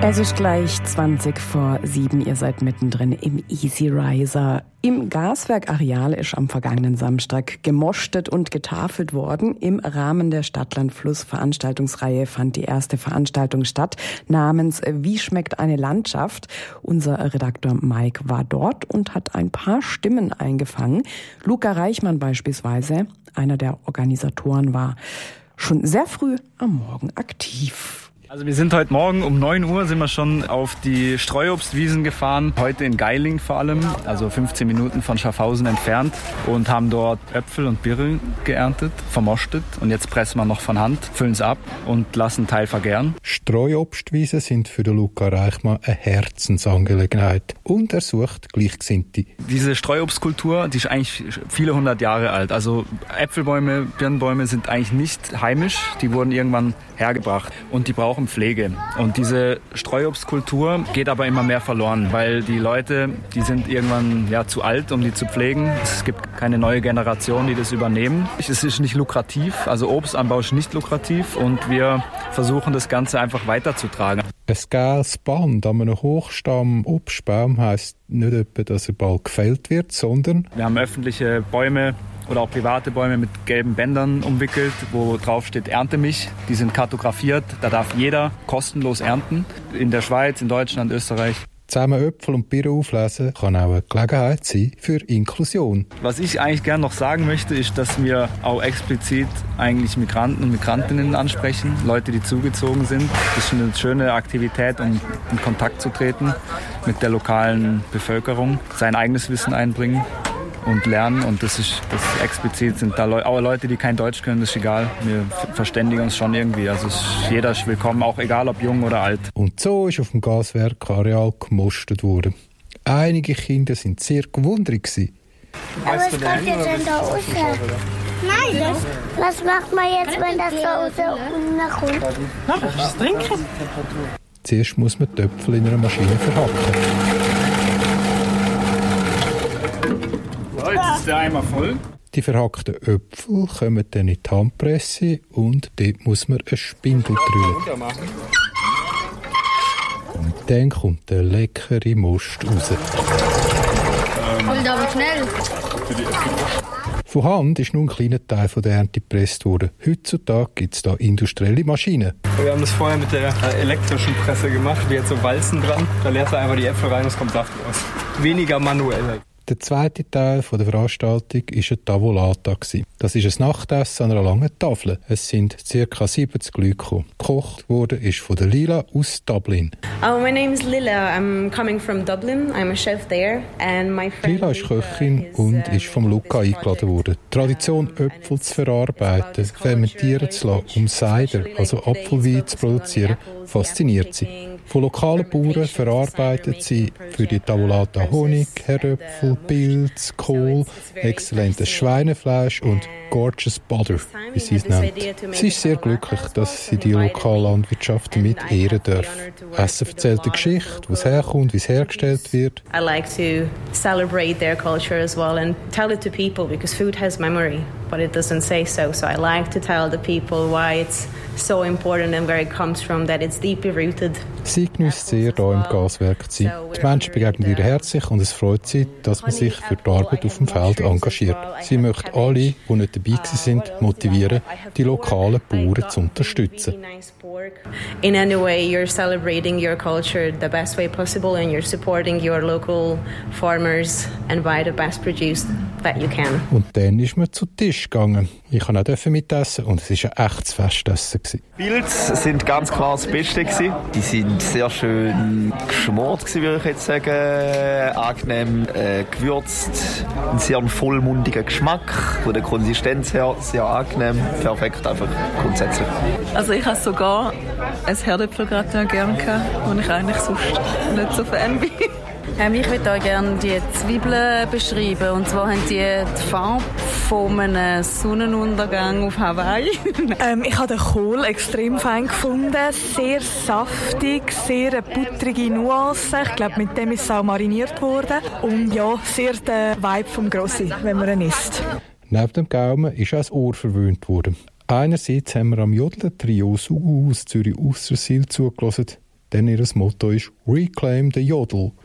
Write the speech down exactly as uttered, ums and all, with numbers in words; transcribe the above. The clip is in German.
Es ist gleich zwanzig vor sieben. Ihr seid mittendrin im Easy Riser. Im Gaswerkareal ist am vergangenen Samstag gemoschtet und getafelt worden. Im Rahmen der Stadt-Land-Fluss-Veranstaltungsreihe fand die erste Veranstaltung statt, namens Wie schmeckt eine Landschaft? Unser Redakteur Mike war dort und hat ein paar Stimmen eingefangen. Luca Reichmann beispielsweise, einer der Organisatoren, war schon sehr früh am Morgen aktiv. Also wir sind heute Morgen um neun Uhr sind wir schon auf die Streuobstwiesen gefahren, heute in Geiling vor allem, also fünfzehn Minuten von Schaffhausen entfernt, und haben dort Äpfel und Birnen geerntet, vermoschtet, und jetzt pressen wir noch von Hand, füllen es ab und lassen einen Teil vergären. Streuobstwiesen sind für den Luca Reichmann eine Herzensangelegenheit und er sucht Gleichgesinnte. Diese Streuobstkultur, die ist eigentlich viele hundert Jahre alt, also Äpfelbäume, Birnenbäume sind eigentlich nicht heimisch, die wurden irgendwann hergebracht und die brauchen Pflege. Und diese Streuobstkultur geht aber immer mehr verloren, weil die Leute, die sind irgendwann ja zu alt, um die zu pflegen. Es gibt keine neue Generation, die das übernehmen. Es ist nicht lukrativ, also Obstanbau ist nicht lukrativ, und wir versuchen das Ganze einfach weiterzutragen. Ein gelbes Band an einem Hochstamm Obstbaum heisst nicht etwa, dass er bald gefällt wird, sondern wir haben öffentliche Bäume oder auch private Bäume mit gelben Bändern umwickelt, wo drauf steht Ernte mich. Die sind kartografiert, da darf jeder kostenlos ernten. In der Schweiz, in Deutschland, Österreich. Zusammen Äpfel und Birnen auflesen kann auch eine Gelegenheit sein für Inklusion. Was ich eigentlich gerne noch sagen möchte, ist, dass wir auch explizit eigentlich Migranten und Migrantinnen ansprechen, Leute, die zugezogen sind. Das ist eine schöne Aktivität, um in Kontakt zu treten mit der lokalen Bevölkerung, sein eigenes Wissen einbringen und lernen, und das ist das explizit sind da Leute, auch Leute, die kein Deutsch können, das ist egal. Wir verständigen uns schon irgendwie. Also ist, jeder ist willkommen, auch egal ob jung oder alt. Und so ist auf dem Gaswerkareal gemostet worden. Einige Kinder sind sehr gewundert gewesen. Aber was kommt jetzt denn da raus? Nein, das, was macht man jetzt, wenn das da raus kommt? Na, das ist Trinken. Zuerst muss man die Äpfel in einer Maschine verhacken. Jetzt ist der Eimer voll. Die verhackten Äpfel kommen dann in die Handpresse und dort muss man eine Spindel drücken. Und dann kommt der leckere Most raus. Ähm. Und aber schnell. Von Hand ist nur ein kleiner Teil von der Ernte gepresst worden. Heutzutage gibt es da industrielle Maschinen. Wir haben das vorher mit der elektrischen Presse gemacht. Die hat so Walzen dran. Da leert er einfach die Äpfel rein und es kommt Saft raus. Weniger manuell. Der zweite Teil der Veranstaltung war eine Tavolata. Das ist ein Nachtessen an einer langen Tafel. Es sind ca. siebzig Leute gekommen. Gekocht wurde ist von der Lila aus Dublin. Oh, my name is Lila. I'm coming from Dublin. I'm a chef there. And my friend Lila ist Köchin und ist vom Luca eingeladen worden. Die Tradition, Äpfel zu verarbeiten, fermentieren zu lassen, um Cider, also Apfelwein, zu produzieren, fasziniert sie. Von lokalen Bauern verarbeitet sie für die Tavolata Honig, Herdöpfel, Pilz, Kohl, exzellentes Schweinefleisch und gorgeous butter, wie sie es nennt. Sie ist sehr glücklich, dass sie die lokale Landwirtschaft mit ehren darf. Essen erzählt eine Geschichte, wo es herkommt, wie es hergestellt wird. I like to celebrate their culture as well and tell it to people because food has memory, but it doesn't say so. So I like to tell the people why it's so important and where it comes from, that it's deeply rooted. Sie genießt sehr, hier im Gaswerk zu sein. Die Menschen begegnen ihr herzlich und es freut sie, dass man sich für die Arbeit auf dem Feld engagiert. Sie möchte alle, die nicht dabei sind, motivieren, die lokalen Bauern zu unterstützen. In any way you're celebrating your culture the best way possible and you're supporting your local farmers and buy the best produce that you can. Und dann ist man zu Tisch gegangen. Ich durfte auch mitessen und es war ein echtes Festessen. Pilze sind ganz klar das Beste gewesen. Die sind sehr schön geschmort gewesen, würde ich jetzt sagen. Angenehm äh, gewürzt. Ein sehr vollmundiger Geschmack. Von der Konsistenz her sehr angenehm. Perfekt einfach grundsätzlich. Also ich habe sogar ein Herdöpfelgratin gerne gehabt, wo ich eigentlich sonst nicht so Fan bin. Ähm, ich würde auch gerne die Zwiebeln beschreiben. Und zwar haben die die Farbe von einem Sonnenuntergang auf Hawaii. ähm, ich habe den Kohl extrem fein gefunden. Sehr saftig, sehr eine butterige Nuance. Ich glaube, mit dem ist es auch mariniert worden. Und ja, sehr der Vibe vom Grossi, wenn man ihn isst. Neben dem Gaumen ist auch das Ohr verwöhnt worden. Einerseits haben wir am Jodler Trio Sugu aus Zürich Aussersil zugelassen. denn ihr Motto ist «Reclaim the Jodel»,